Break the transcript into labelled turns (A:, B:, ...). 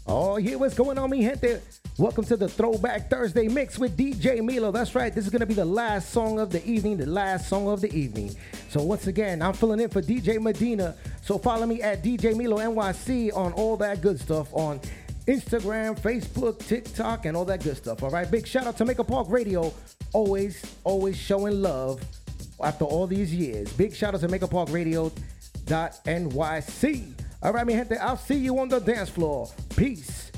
A: Oh, yeah, what's going on, mi gente? Welcome to the Throwback Thursday mix with DJ Milo. That's right, this is going to be the last song of the evening, So once again, I'm filling in for DJ Medina. So follow me at DJ Milo NYC on all that good stuff on Instagram, Facebook, TikTok, and all that good stuff. All right, big shout out to Maker Park Radio, always showing love after all these years. Big shout out to Maker Park Radio.nyc. All right, mi gente, I'll see you on the dance floor. Peace.